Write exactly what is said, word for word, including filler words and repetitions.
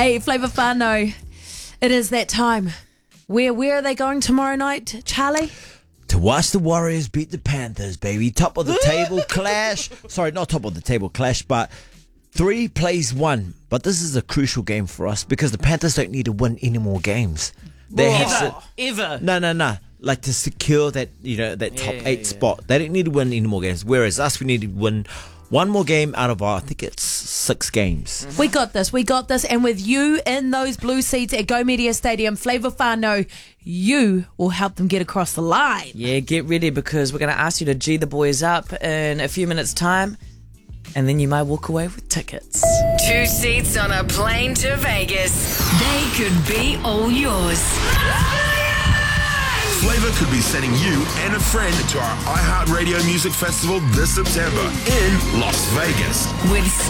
Hey, Flavor Whānau, it is that time. Where where are they going tomorrow night, Charlie? To watch the Warriors beat the Panthers, baby. Top of the table clash. Sorry, not top of the table clash, but three plays one. But this is a crucial game for us because the Panthers don't need to win any more games. They Ever, have to, ever. no, no, no. Like to secure that, you know, that top Yeah, eight yeah. spot. They don't need to win any more games. Whereas us, we need to win one more game out of our, I think it's six games. We got this, we got this. And with you in those blue seats at Go Media Stadium, Flavor Whānau, you will help them get across the line. Yeah, get ready because we're going to ask you to G the boys up in a few minutes' time, and then you might walk away with tickets. Two seats on a plane to Vegas. They could be all yours. Flavor could be sending you and a friend to our iHeartRadio Music Festival this September in Las Vegas. With